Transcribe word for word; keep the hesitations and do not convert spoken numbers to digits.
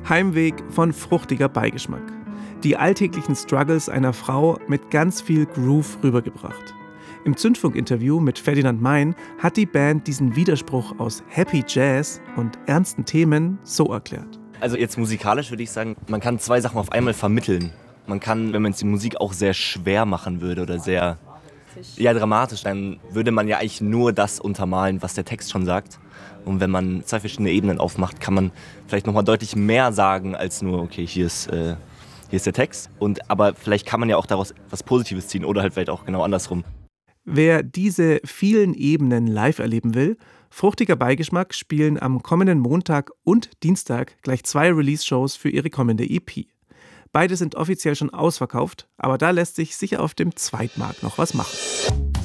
Heimweg von fruchtiger Beigeschmack. Die alltäglichen Struggles einer Frau mit ganz viel Groove rübergebracht. Im Zündfunk-Interview mit Ferdinand Mein hat die Band diesen Widerspruch aus Happy Jazz und ernsten Themen so erklärt. Also jetzt musikalisch würde ich sagen, man kann zwei Sachen auf einmal vermitteln. Man kann, wenn man jetzt die Musik auch sehr schwer machen würde oder sehr ja, dramatisch, dann würde man ja eigentlich nur das untermalen, was der Text schon sagt. Und wenn man zwei verschiedene Ebenen aufmacht, kann man vielleicht nochmal deutlich mehr sagen, als nur, okay, hier ist, äh, hier ist der Text. Und, aber vielleicht kann man ja auch daraus was Positives ziehen oder halt vielleicht auch genau andersrum. Wer diese vielen Ebenen live erleben will, Fruchtiger Beigeschmack spielen am kommenden Montag und Dienstag gleich zwei Release-Shows für ihre kommende E P. Beide sind offiziell schon ausverkauft, aber da lässt sich sicher auf dem Zweitmarkt noch was machen.